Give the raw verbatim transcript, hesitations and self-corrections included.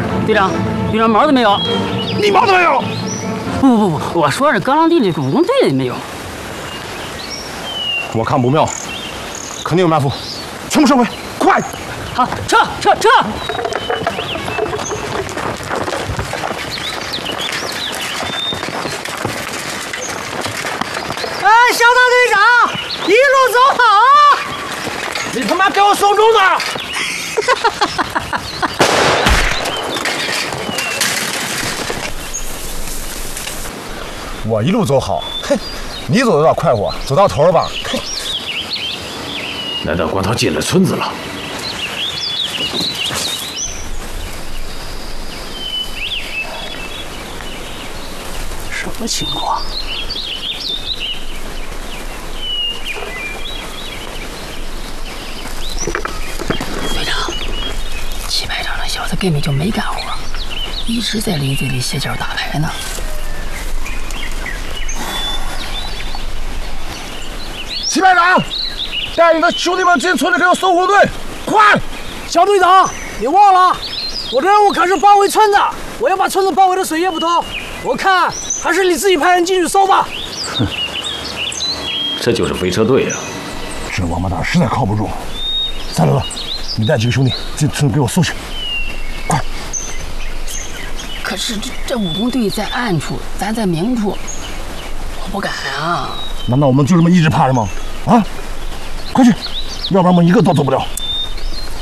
队长，队长毛都没有。 你毛都没有？ 不不不不，我说是高粱地的武工队的没有。 我看不妙，肯定有埋伏，全部收回，快！ 好，撤撤撤！ 哎，小大队长，一路走好啊！ 你他妈给我送终的！我一路走好，嘿，你走的有点快活，走到头了吧？嘿， 难道光头进了村子了？ 什么情况？队长，齐排长那小子根本就没干活，一直在林子里歇脚打牌呢。 齐排长，带你的兄弟们进村里给我送红队，快！ 小队长，你忘了，我的任务可是包围村子，我要把村子包围的水泄不通。我看还是你自己派人进去搜吧。 哼，这就是飞车队呀、啊！ 这王八蛋实在靠不住。三轮子，你带几个兄弟进村给我搜去，快！ 可是这这武工队在暗处，咱在明处，我不敢啊。 难道我们就这么一直趴着吗？啊！快去，要不然我们一个都走不了。